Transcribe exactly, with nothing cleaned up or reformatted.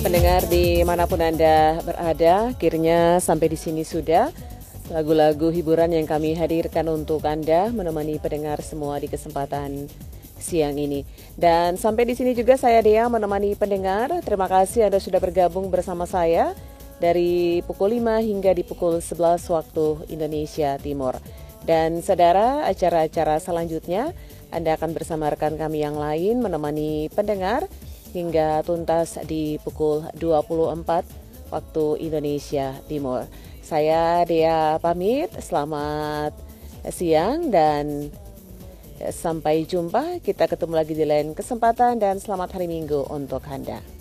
pendengar dimanapun Anda berada, akhirnya sampai di sini sudah lagu-lagu hiburan yang kami hadirkan untuk Anda, menemani pendengar semua di kesempatan siang ini. Dan sampai di sini juga saya Dea menemani pendengar. Terima kasih Anda sudah bergabung bersama saya dari pukul lima hingga di pukul sebelas waktu Indonesia Timur. Dan saudara, acara-acara selanjutnya Anda akan bersama rekan kami yang lain menemani pendengar hingga tuntas di pukul dua puluh empat waktu Indonesia Timur. Saya Dea pamit, selamat siang dan sampai jumpa. Kita ketemu lagi di lain kesempatan dan selamat hari Minggu untuk Anda.